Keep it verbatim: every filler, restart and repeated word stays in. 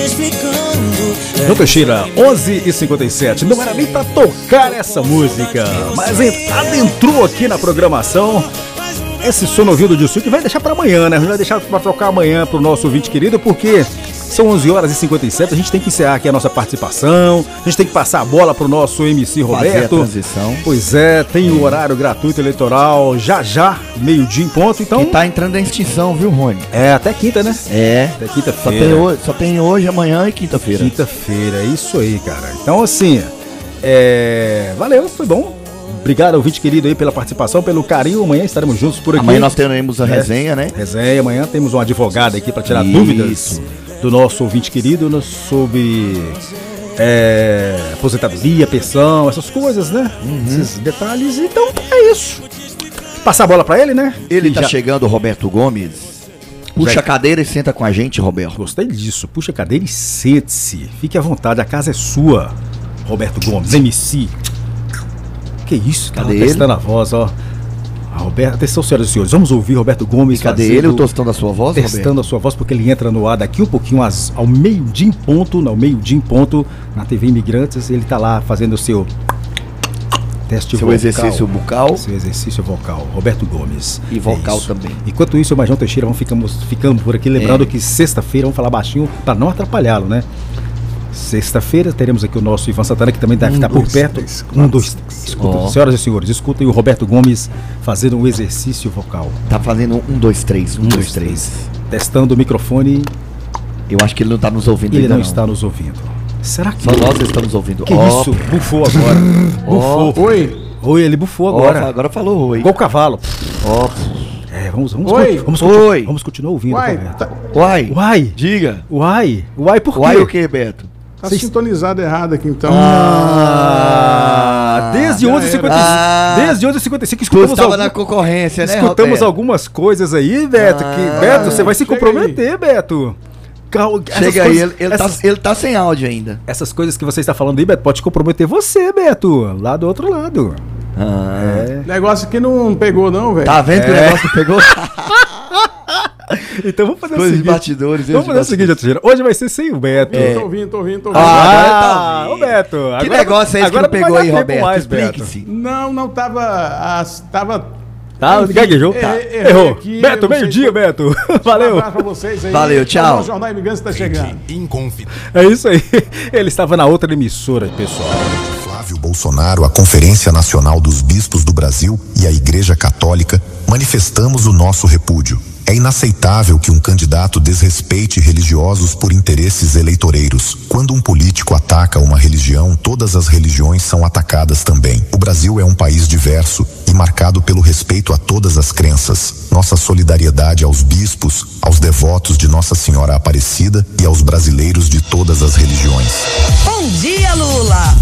João Teixeira, onze e cinquenta e sete. Não era nem pra tocar essa música, mas adentrou aqui na programação. Esse som no ouvido de Sul que vai deixar pra amanhã, né? A gente vai deixar pra tocar amanhã pro nosso ouvinte querido, porque são onze horas e cinquenta e sete. A gente tem que encerrar aqui a nossa participação. A gente tem que passar a bola pro nosso M C Roberto. Fazer a transição. Pois é, tem o horário gratuito eleitoral já já, meio-dia em ponto. Então. E tá entrando em extinção, viu, Rony? É, até quinta, né? É. Até Só quinta-feira. tem, hoje, só tem hoje, amanhã e quinta-feira. Quinta-feira, é isso aí, cara. Então, assim, é... valeu, foi bom. Obrigado, ouvinte querido, aí pela participação, pelo carinho. Amanhã estaremos juntos por aqui. Amanhã nós teremos a é. resenha, né? Resenha. Amanhã temos um advogado aqui para tirar Isso. dúvidas do nosso ouvinte querido sobre é, aposentadoria, pensão, essas coisas, né? Uhum. Esses detalhes. Então, é isso. Passar a bola para ele, né? Ele e tá já... chegando, Roberto Gomes. Puxa já... a cadeira e senta com a gente, Roberto. Gostei disso. Puxa a cadeira e sente-se. Fique à vontade, a casa é sua, Roberto Gomes, M C. Que isso? Cadê Tava ele? Testando a voz, ó. A Roberto, atenção, senhoras e senhores, vamos ouvir Roberto Gomes. E cadê fazendo, ele, o tostão da sua voz, Testando Roberto? a sua voz, porque ele entra no ar daqui um pouquinho às, ao meio-dia em ponto, ao meio-dia em ponto, na T V Imigrantes. Ele tá lá fazendo o seu teste seu vocal. exercício bucal. Seu exercício vocal, Roberto Gomes. E vocal é também. Enquanto isso, eu e o João Teixeira vamos ficamos, ficando por aqui, lembrando É. que sexta-feira vamos falar baixinho para não atrapalhá-lo, né? Sexta-feira teremos aqui o nosso Ivan Santana, que também deve um, estar por dois, perto. três, um, dois, três. Escuta, oh. Senhoras e senhores, escutem o Roberto Gomes fazendo um exercício vocal. Tá fazendo um, dois, três, um, dois, três. Testando o microfone. Eu acho que ele não tá nos ouvindo Ele ainda não, não está nos ouvindo. Será que... Só nós estamos ouvindo. Que oh. isso? Bufou agora. Bufou. Oh. Oi. Oi, ele bufou Oh, agora. agora falou oi. Igual o cavalo. Ó. Oh. É, vamos, vamos, Oi. vamos, Oi. vamos continuar ouvindo. Uai, Roberto. tá, Uai. Uai. Diga. Uai. Uai por quê? Uai o que, Beto? tá Vocês- sintonizado errado aqui então. Ah, desde já onze e cinquenta e cinco, era. desde onze e cinquenta e cinco Tu escutamos, estava algum- na concorrência, né, escutamos Roberto? algumas coisas aí, Beto, Ah. que, Beto, você vai se Chega comprometer, Beto. Cal- essas Chega aí, coisas- ele, ele, essas, tá, ele tá sem áudio ainda. essas coisas que você está falando aí, Beto, pode comprometer você, Beto, lá do outro lado. Ah. É. Negócio aqui não pegou não, velho. Tá vendo que o É. negócio pegou? Então vamos fazer o Coisas de seguinte. bastidores. Vamos fazer o seguinte, Teixeira. Hoje vai ser sem o Beto. Tô, tô ouvindo, tô ouvindo, tô ouvindo. Ah, agora tá ô Beto. Que agora- negócio é esse que agora não pegou vai aí, dar tempo Roberto? mais, Beto. Explique-se. Não, não, tava... As, tava... Tá, Enfim, gaguejou? errei- Tá. errei Errou. aqui, Beto, eu não meio-dia, sei- Beto. Um Valeu. abraço pra vocês aí. Valeu, tchau. O Jornal Imigrante tá chegando. É isso aí. Ele estava na outra emissora, pessoal. Flávio Bolsonaro, a Conferência Nacional dos Bispos do Brasil e a Igreja Católica manifestamos o nosso repúdio. É inaceitável que um candidato desrespeite religiosos por interesses eleitoreiros. Quando um político ataca uma religião, todas as religiões são atacadas também. O Brasil é um país diverso e marcado pelo respeito a todas as crenças. Nossa solidariedade aos bispos, aos devotos de Nossa Senhora Aparecida e aos brasileiros de todas as religiões. Bom dia, Lula!